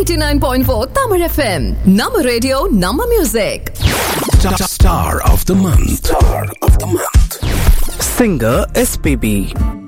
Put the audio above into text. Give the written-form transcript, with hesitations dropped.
89.4 Tamil FM. Nama radio, Nama music. Star of the month. Singer SPB.